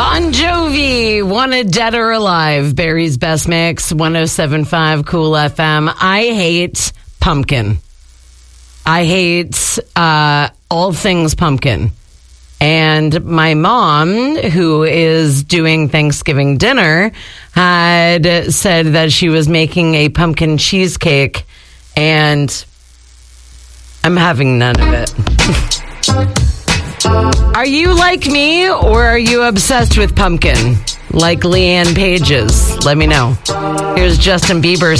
Bon Jovi, Wanted Dead or Alive, Barry's Best Mix, 107.5 Cool FM. I hate pumpkin. I hate all things pumpkin. And my mom, who is doing Thanksgiving dinner, had said that she was making a pumpkin cheesecake, and I'm having none of it. Are you like me, or are you obsessed with pumpkin? Like Leanne Pages? Let me know. Here's Justin Bieber